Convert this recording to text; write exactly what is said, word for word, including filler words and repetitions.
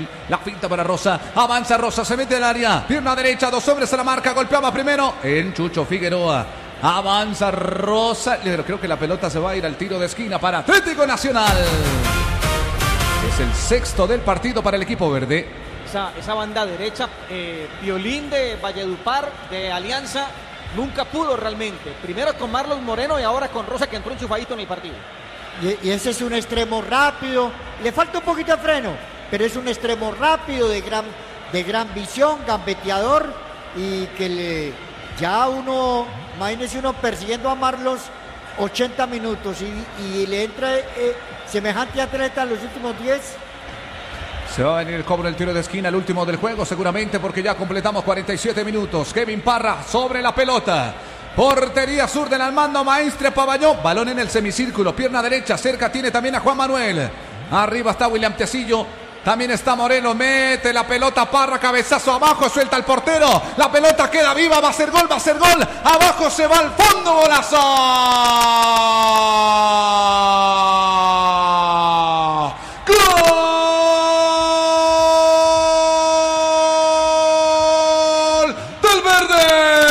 Manuel. La finta para Rosa. Avanza Rosa, se mete al área. Pierna derecha, dos hombres a la marca. Golpeaba primero en Chucho Figueroa. Avanza Rosa. Creo que la pelota se va a ir al tiro de esquina para Atlético Nacional. Es el sexto del partido para el equipo verde. Esa, esa banda derecha, eh, Piolín de Valledupar, de Alianza, nunca pudo realmente. Primero con Marlon Moreno y ahora con Rosa, que entró enchufadito en el partido. Y, y ese es un extremo rápido. Le falta un poquito de freno, pero es un extremo rápido, de gran, de gran visión, gambeteador. Y que le ya uno, imagínese uno persiguiendo a Marlos ochenta minutos y, y le entra eh, semejante atleta en los últimos diez. Se va a venir el cobro del tiro de esquina, el último del juego seguramente, porque ya completamos cuarenta y siete minutos. Kevin Parra sobre la pelota. Portería sur del Armando Maestre Pavalló. Balón en el semicírculo, pierna derecha, cerca tiene también a Juan Manuel. Arriba está William Tecillo. También está Moreno, mete la pelota Parra, cabezazo abajo, suelta el portero. La pelota queda viva, va a ser gol, va a ser gol. Abajo se va al fondo, golazo.